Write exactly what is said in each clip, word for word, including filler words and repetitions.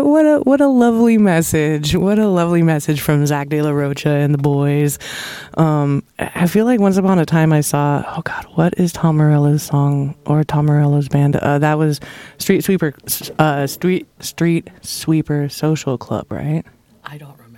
what what a what a lovely message. What a lovely message from Zach De La Rocha and the boys. Um, I feel like once upon a time I saw, oh God, what is Tom Morello's song or Tom Morello's band? Uh, that was Street Sweeper, uh, Street Street Sweeper Social Club, right? I don't remember.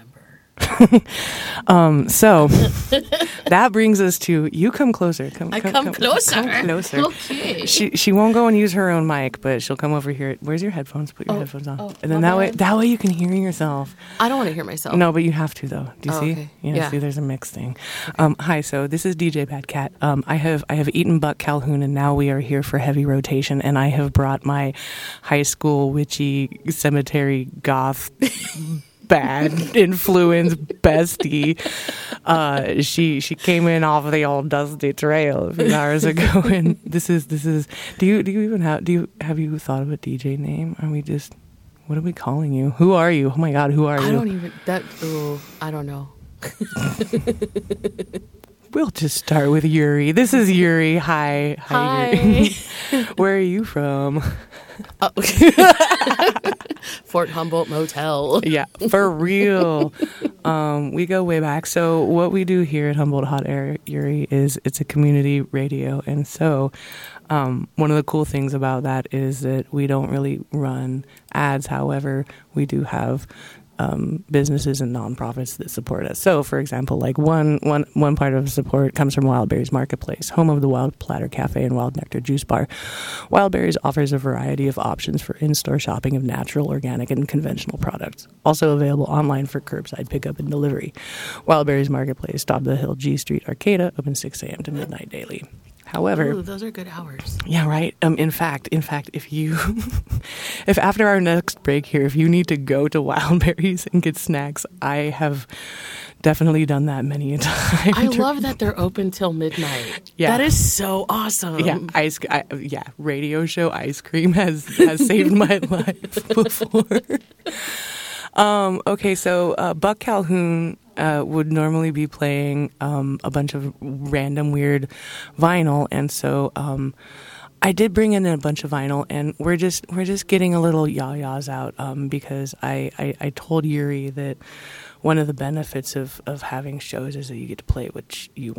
um, so that brings us to you. Come closer. Come, I come, come, come closer. Come closer. Okay. She she won't go and use her own mic, but she'll come over here. Where's your headphones? Put your Oh, headphones on, oh, and then my that way bad. that way you can hear yourself. I don't want to hear myself. No, but you have to though. Do you Oh, see? okay. Yeah, Yeah. See, there's a mix thing. Um, hi, so this is D J Bad Cat. Um, I have I have eaten Buck Calhoun, and now we are here for heavy rotation. And I have brought my high school witchy cemetery goth. Bad influence bestie. Uh, she she came in off of the old dusty trail a few hours ago, and this is this is. Do you do you even have do you have you thought of a D J name? Are we just what are we calling you? Who are you? Oh my God, who are you? I don't even that. Oh, I don't know. We'll just start with Yuri. This is Yuri. Hi, Hi. Yuri. Where are you from? Oh. Fort Humboldt Motel. Yeah, for real. Um, we go way back. So what we do here at Humboldt Hot Air, Yuri, is it's a community radio. And so um, one of the cool things about that is that we don't really run ads. However, we do have um, businesses and nonprofits that support us. So, for example, like one, one, one part of support comes from Wildberries Marketplace, home of the Wild Platter Cafe and Wild Nectar Juice Bar. Wildberries offers a variety of options for in-store shopping of natural, organic, and conventional products. Also available online for curbside pickup and delivery. Wildberries Marketplace, top of the hill, G Street, Arcata, open six a.m. to midnight daily. However, Ooh, those are good hours. yeah, right. Um, in fact, in fact, if you, if after our next break here, if you need to go to Wildberries and get snacks, I have definitely done that many a time. I love that they're open till midnight. Yeah. That is so awesome. Yeah, ice. I, yeah, radio show ice cream has has saved my life before. Um, okay, so uh, Buck Calhoun uh, would normally be playing um, a bunch of random weird vinyl, and so um, I did bring in a bunch of vinyl, and we're just we're just getting a little yah-yahs out um, because I, I, I told Yuri that one of the benefits of, of having shows is that you get to play what you